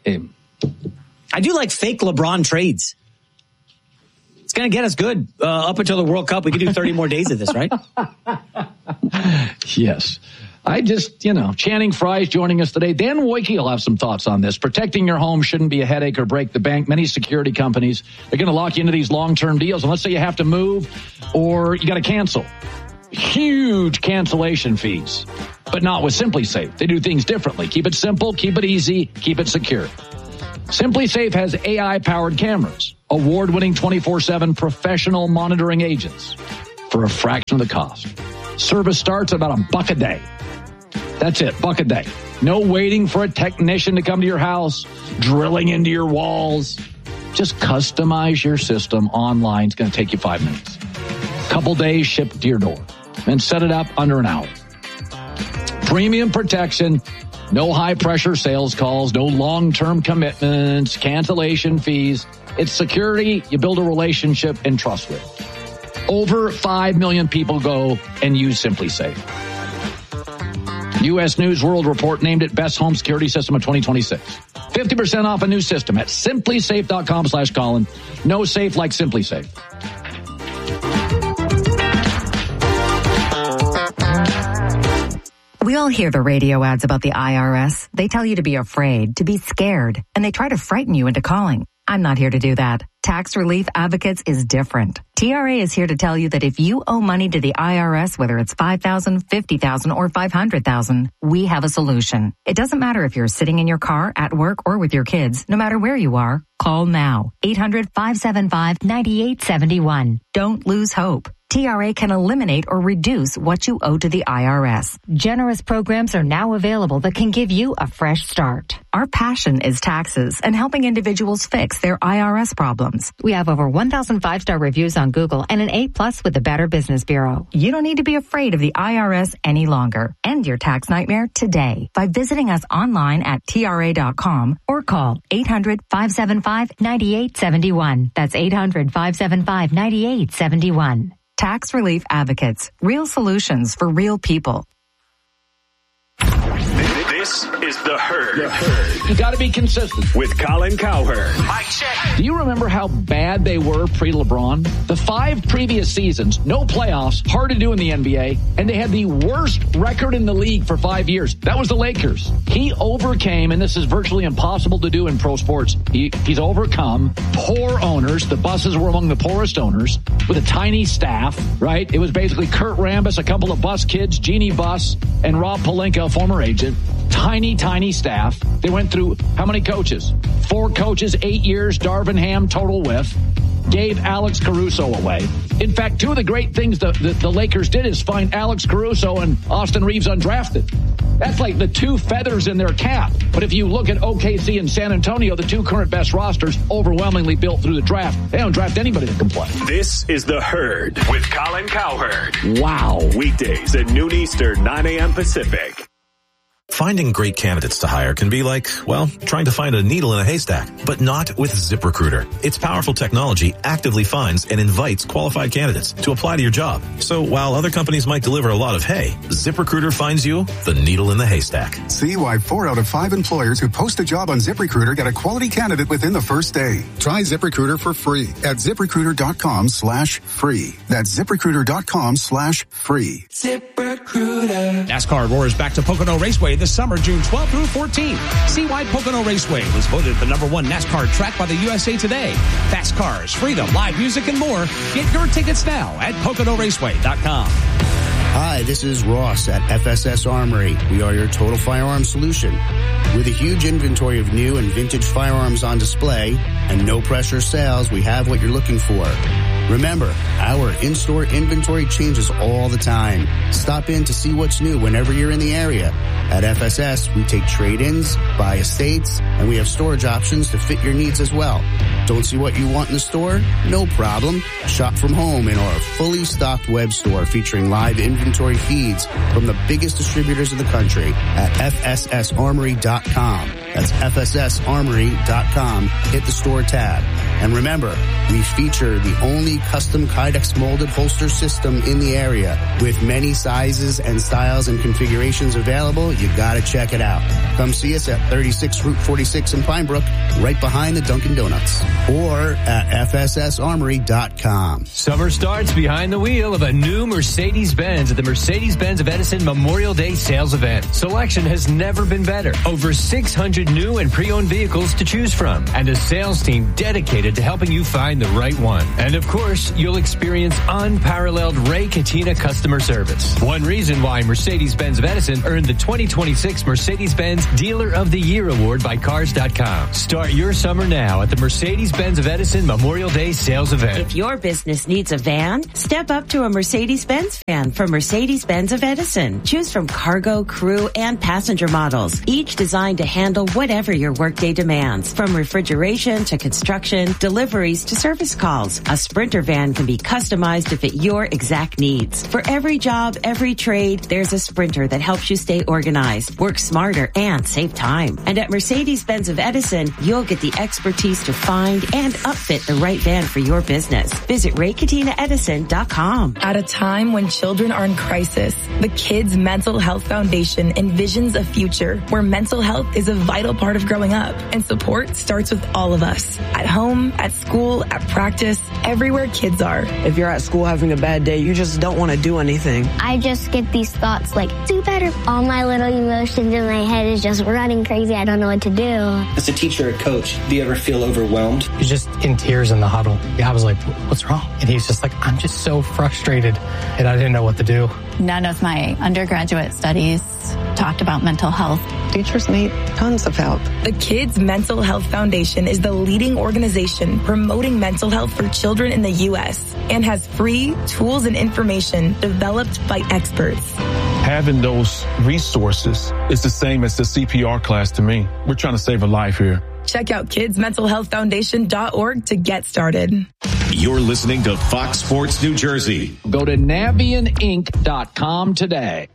do like fake LeBron trades. It's going to get us good up until the World Cup. We can do 30 more days of this, right? Yes. Channing Frye's joining us today. Dan Woike will have some thoughts on this. Protecting your home shouldn't be a headache or break the bank. Many security companies are going to lock you into these long-term deals. And let's say you have to move or you got to cancel. Huge cancellation fees, but not with SimpliSafe. They do things differently. Keep it simple, keep it easy, keep it secure. SimpliSafe has AI-powered cameras, award-winning 24/7 professional monitoring agents for a fraction of the cost. Service starts at about $1 a day. That's it, $1 a day. No waiting for a technician to come to your house, drilling into your walls. Just customize your system online. It's going to take you 5 minutes. Couple days shipped to your door. And set it up under an hour. Premium protection, no high-pressure sales calls, no long-term commitments, cancellation fees. It's security you build a relationship and trust with. Over 5 million people go and use SimpliSafe. U.S. News World Report named it Best Home Security System of 2026. 50% off a new system at SimpliSafe.com/Colin. No safe like SimpliSafe. We all hear the radio ads about the IRS. They tell you to be afraid, to be scared, and they try to frighten you into calling. I'm not here to do that. Tax Relief Advocates is different. TRA is here to tell you that if you owe money to the IRS, whether it's $5,000, $50,000, or $500,000, we have a solution. It doesn't matter if you're sitting in your car, at work, or with your kids. No matter where you are, call now. 800-575-9871. Don't lose hope. TRA can eliminate or reduce what you owe to the IRS. Generous programs are now available that can give you a fresh start. Our passion is taxes and helping individuals fix their IRS problems. We have over 1,000 5-star reviews on Google and an A+ with the Better Business Bureau. You don't need to be afraid of the IRS any longer. End your tax nightmare today by visiting us online at TRA.com or call 800-575-9871. That's 800-575-9871. Tax Relief Advocates. Real solutions for real people. This is The Herd. You got to be consistent. With Colin Cowherd. Mic check. Do you remember how bad they were pre-LeBron? The 5 previous seasons, no playoffs, hard to do in the NBA, and they had the worst record in the league for 5 years. That was the Lakers. He overcame, and this is virtually impossible to do in pro sports, he's overcome poor owners. The Busses were among the poorest owners with a tiny staff, right? It was basically Kurt Rambis, a couple of Bus kids, Jeannie Buss, and Rob Pelinka, a former agent. Tiny staff. They went through how many coaches? 4 coaches, 8 years, Darvin Ham, total whiff. Gave Alex Caruso away. In fact, 2 of the great things the Lakers did is find Alex Caruso and Austin Reeves undrafted. That's like the 2 feathers in their cap. But if you look at OKC and San Antonio, the 2 current best rosters overwhelmingly built through the draft. They don't draft anybody that can play. This is The Herd with Colin Cowherd. Wow. Weekdays at noon Eastern, 9 a.m. Pacific. Finding great candidates to hire can be like, well, trying to find a needle in a haystack, but not with ZipRecruiter. Its powerful technology actively finds and invites qualified candidates to apply to your job. So while other companies might deliver a lot of hay, ZipRecruiter finds you the needle in the haystack. See why 4 out of 5 employers who post a job on ZipRecruiter get a quality candidate within the first day. Try ZipRecruiter for free at ZipRecruiter.com/free. That's ZipRecruiter.com/free. ZipRecruiter. NASCAR roars back to Pocono Raceway this summer, June 12th through 14th. See why Pocono Raceway was voted the #1 NASCAR track by the USA Today. Fast cars, freedom, live music, and more. Get your tickets now at PoconoRaceway.com. Hi, this is Ross at FSS Armory. We are your total firearm solution. With a huge inventory of new and vintage firearms on display and no pressure sales, we have what you're looking for. Remember, our in-store inventory changes all the time. Stop in to see what's new whenever you're in the area. At FSS, we take trade-ins, buy estates, and we have storage options to fit your needs as well. Don't see what you want in the store? No problem. Shop from home in our fully stocked web store featuring live inventory feeds from the biggest distributors in the country at FSSArmory.com. That's FSSArmory.com. Hit the store tab. And remember, we feature the only custom Kydex molded holster system in the area. With many sizes and styles and configurations available, you gotta check it out. Come see us at 36 Route 46 in Pine Brook, right behind the Dunkin' Donuts. or at fssarmory.com. Summer starts behind the wheel of a new Mercedes-Benz at the Mercedes-Benz of Edison Memorial Day sales event. Selection has never been better. Over 600 new and pre-owned vehicles to choose from, and a sales team dedicated to helping you find the right one. And of course, you'll experience unparalleled Ray Catena customer service. One reason why Mercedes-Benz of Edison earned the 2026 Mercedes-Benz Dealer of the Year Award by Cars.com. Start your summer now at the Mercedes-Benz of Edison Memorial Day sales event. If your business needs a van, step up to a Mercedes-Benz van from Mercedes-Benz of Edison. Choose from cargo, crew, and passenger models, each designed to handle whatever your workday demands. From refrigeration to construction, deliveries to service calls, a Sprinter van can be customized to fit your exact needs. For every job, every trade, there's a Sprinter that helps you stay organized, work smarter, and save time. And at Mercedes-Benz of Edison, you'll get the expertise to find and upfit the right van for your business. Visit RayCatenaEdison.com. At a time when children are in crisis, the Kids Mental Health Foundation envisions a future where mental health is a vital part of growing up, and support starts with all of us. At home, at school, at practice, everywhere kids are. If you're at school having a bad day, you just don't want to do anything. I just get these thoughts like, do better. All my little emotions in my head is just running crazy. I don't know what to do. As a teacher or coach, do you ever feel overwhelmed? He's just in tears in the huddle. I was like, what's wrong? And he's just like, I'm just so frustrated, and I didn't know what to do. None of my undergraduate studies talked about mental health. Teachers need tons of help. The Kids Mental Health Foundation is the leading organization promoting mental health for children in the U.S. and has free tools and information developed by experts. Having those resources is the same as the CPR class to me. We're trying to save a life here. Check out kidsmentalhealthfoundation.org to get started. You're listening to Fox Sports New Jersey. Go to NavianInc.com today.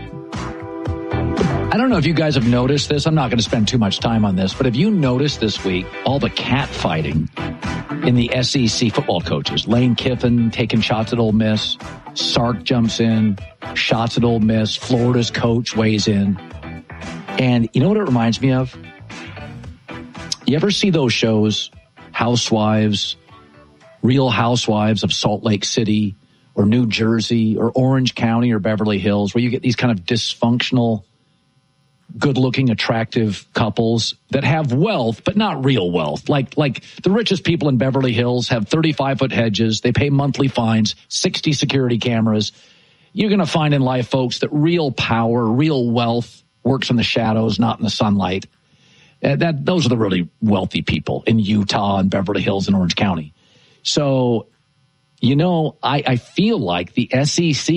I don't know if you guys have noticed this. I'm not going to spend too much time on this, but have you noticed this week all the cat fighting in the SEC football coaches? Lane Kiffin taking shots at Ole Miss. Sark jumps in. Shots at Ole Miss. Florida's coach weighs in. And you know what it reminds me of? You ever see those shows, Housewives, Real Housewives of Salt Lake City or New Jersey or Orange County or Beverly Hills, where you get these kind of dysfunctional, good-looking, attractive couples that have wealth, but not real wealth. Like the richest people in Beverly Hills have 35-foot hedges. They pay monthly fines, 60 security cameras. You're going to find in life, folks, that real power, real wealth works in the shadows, not in the sunlight. Those are the really wealthy people in Utah and Beverly Hills and Orange County. So, I feel like the SEC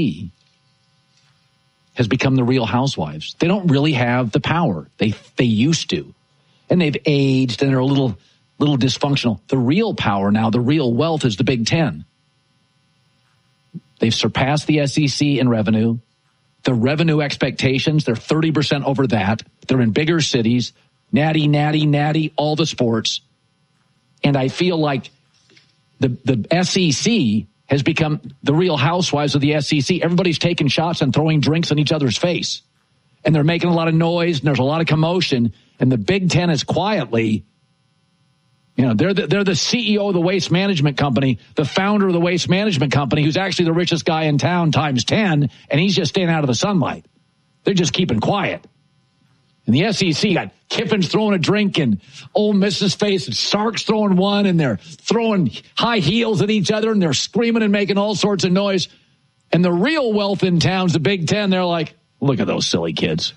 has become the Real Housewives. They don't really have the power. They used to. And they've aged and they're a little dysfunctional. The real power now, the real wealth is the Big Ten. They've surpassed the SEC in revenue. The revenue expectations, they're 30% over that. They're in bigger cities. Natty, all the sports. And I feel like the SEC has become the Real Housewives of the SEC. Everybody's taking shots and throwing drinks in each other's face. And they're making a lot of noise, and there's a lot of commotion. And the Big Ten is quietly, they're the CEO of the Waste Management Company, the founder of the Waste Management Company, who's actually the richest guy in town times 10, and he's just staying out of the sunlight. They're just keeping quiet. And the SEC got Kiffin's throwing a drink in Ole Miss's face, and Sark's throwing one, and they're throwing high heels at each other, and they're screaming and making all sorts of noise. And the real wealth in town's the Big Ten. They're like, look at those silly kids.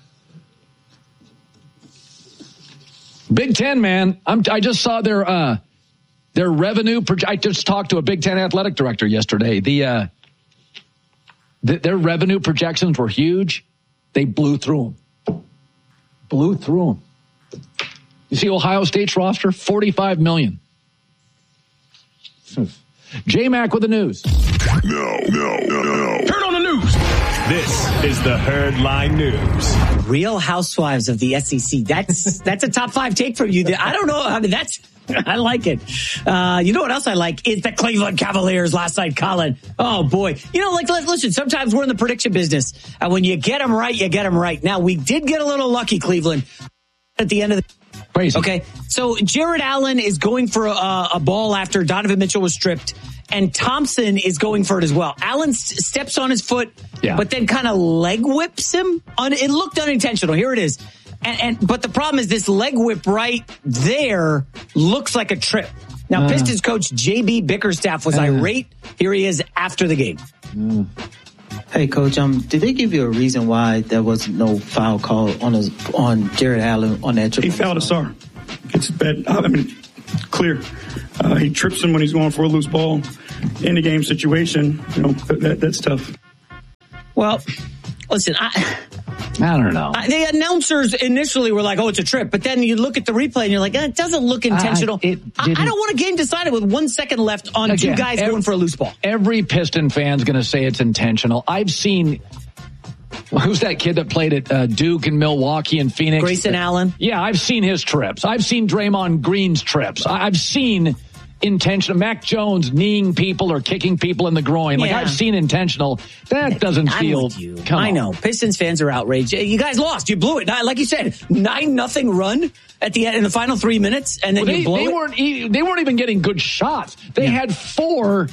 Big Ten, man. I just saw their revenue. I just talked to a Big Ten athletic director yesterday. Their revenue projections were huge. They blew through them. You see Ohio State's roster? 45 million. J-Mac with the news. No. Turn on the news. This is the Herd Line News. Real Housewives of the SEC. That's a top 5 take from you. I don't know. I mean, I like it. You know what else I like is the Cleveland Cavaliers last night, Colin. Oh, boy. Listen, sometimes we're in the prediction business. And when you get them right, you get them right. Now, we did get a little lucky, Cleveland, at the end of the Crazy. Okay, so Jared Allen is going for a ball after Donovan Mitchell was stripped, and Thompson is going for it as well. Allen steps on his foot, but then kind of leg whips him. It looked unintentional. Here it is. But the problem is this leg whip right there looks like a trip. Now, Pistons coach J.B. Bickerstaff was irate. Here he is after the game. Hey, Coach, did they give you a reason why there was no foul call on Jared Allen on that trip? He fouled Ausar. It's bad. Clear. He trips him when he's going for a loose ball. In the game situation, that's tough. Well, listen, I don't know. The announcers initially were like, oh, it's a trip. But then you look at the replay and you're like, it doesn't look intentional. I don't want a game decided with 1 second left on two guys going for a loose ball. Every Piston fan's going to say it's intentional. I've seen, who's that kid that played at Duke and Milwaukee and Phoenix? Grayson Allen. Yeah, I've seen his trips. I've seen Draymond Green's trips. I've seen intentional. Mac Jones kneeing people or kicking people in the groin. Like, I've seen intentional. That doesn't feel. I know. Pistons fans are outraged. You guys lost. You blew it. Like you said, 9-0 run at the end in the final 3 minutes, and then you blow it. They weren't even getting good shots. They had 4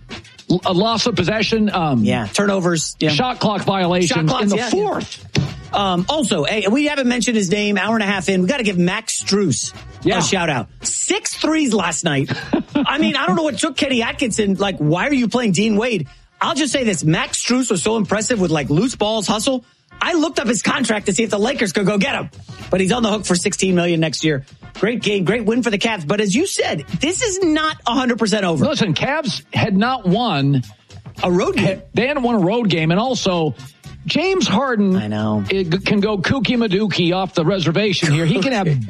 loss of possession. Turnovers. Yeah. Shot clock violations in the fourth. Also, hey, we haven't mentioned his name. Hour and a half in, we got to give Max Strus a shout out. 6 threes last night. I mean, I don't know what took Kenny Atkinson. Like, why are you playing Dean Wade? I'll just say this: Max Strus was so impressive with like loose balls, hustle. I looked up his contract to see if the Lakers could go get him, but he's on the hook for $16 million next year. Great game, great win for the Cavs. But as you said, this is not 100% over. Listen, Cavs had not won a road game. They hadn't won a road game, and also James Harden, can go kooky madookie off the reservation here. He can have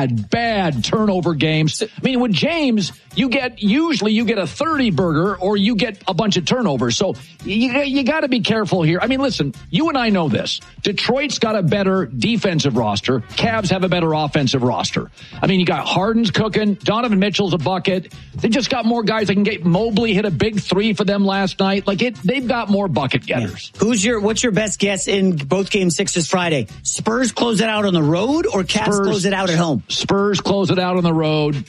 bad turnover games. I mean, with James, you get a 30 burger or you get a bunch of turnovers. So you got to be careful here. I mean, listen, you and I know this. Detroit's got a better defensive roster. Cavs have a better offensive roster. I mean, you got Harden's cooking. Donovan Mitchell's a bucket. They just got more guys that can get. Mobley hit a big 3 for them last night. They've got more bucket getters. Yeah. What's your best guess in both game 6s Friday? Spurs close it out on the road or Cavs close it out at home? Spurs close it out on the road.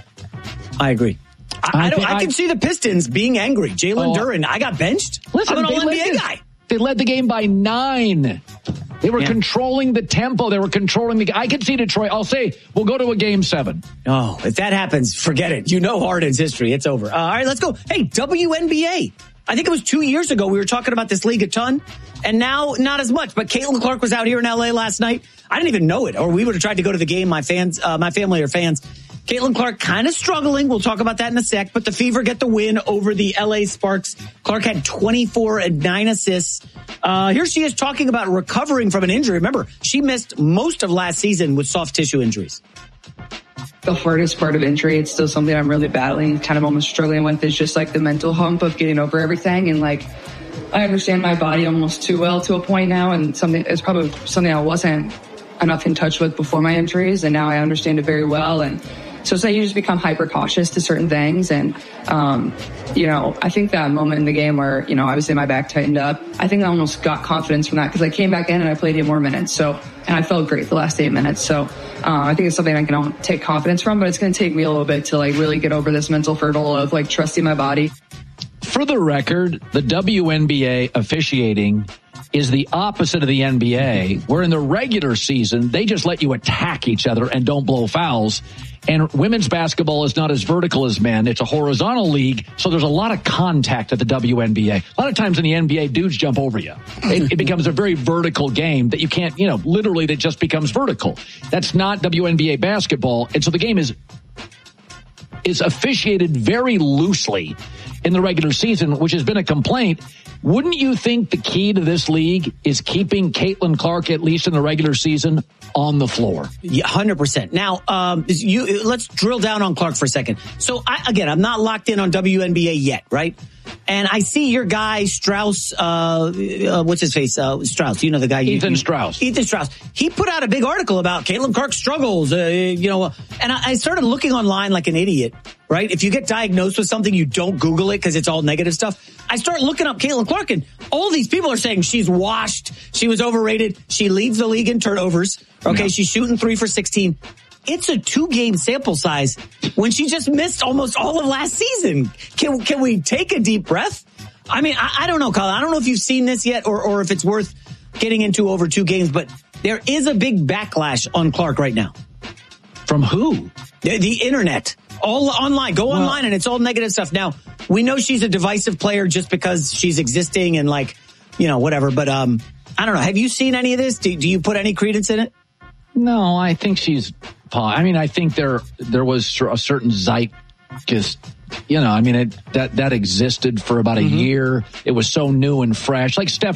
I agree. I can see the Pistons being angry. Jalen Duren, I got benched. Listen, I'm an all-NBA guy. They led the game by 9. They were controlling the tempo. They were controlling the. I could see Detroit. I'll say we'll go to a game 7. Oh, if that happens, forget it. You know Harden's history. It's over. All right, let's go. Hey, WNBA. I think it was 2 years ago we were talking about this league a ton, and now not as much. But Caitlin Clark was out here in L.A. last night. I didn't even know it, or we would have tried to go to the game. My family are fans. Caitlin Clark kind of struggling. We'll talk about that in a sec. But the Fever get the win over the L.A. Sparks. Clark had 24 and 9 assists. Here she is talking about recovering from an injury. Remember, she missed most of last season with soft tissue injuries. The hardest part of injury, it's still something I'm really battling, kind of almost struggling with, is just like the mental hump of getting over everything. And like, I understand my body almost too well to a point now, and it's probably something I wasn't enough in touch with before my injuries, and now I understand it very well. And so it's like you just become hyper cautious to certain things. And, I think that moment in the game where, obviously my back tightened up, I think I almost got confidence from that because I came back in and I played 8 more minutes. And I felt great the last 8 minutes. So I think it's something I can take confidence from, but it's going to take me a little bit to like really get over this mental hurdle of like trusting my body. For the record, the WNBA officiating is the opposite of the NBA, where in the regular season, they just let you attack each other and don't blow fouls. And women's basketball is not as vertical as men. It's a horizontal league, so there's a lot of contact at the WNBA. A lot of times in the NBA, dudes jump over you. It becomes a very vertical game that you can't, literally that just becomes vertical. That's not WNBA basketball. And so the game is officiated very loosely in the regular season, which has been a complaint. Wouldn't you think the key to this league is keeping Caitlin Clark, at least in the regular season, on the floor? Yeah, 100%. Now, let's drill down on Clark for a second. So, I'm not locked in on WNBA yet, right? And I see your guy, Strauss, what's his face? Strauss, you know the guy. Ethan Strauss. Ethan Strauss. He put out a big article about Caitlin Clark's struggles, and I started looking online like an idiot, right? If you get diagnosed with something, you don't Google it because it's all negative stuff. I start looking up Caitlin Clark, and all these people are saying she's washed, she was overrated, she leads the league in turnovers, okay? Yeah. She's shooting 3 for 16. it's a 2-game sample size when she just missed almost all of last season. Can we take a deep breath? I mean, I don't know, Colin. I don't know if you've seen this yet or if it's worth getting into over 2 games, but there is a big backlash on Clark right now. From who? The internet. All online. Go online and it's all negative stuff. Now, we know she's a divisive player just because she's existing and like, whatever. But I don't know. Have you seen any of this? Do you put any credence in it? No, I think she's... I mean, I think there was a certain zeitgeist, that existed for about a year. It was so new and fresh. Like Steph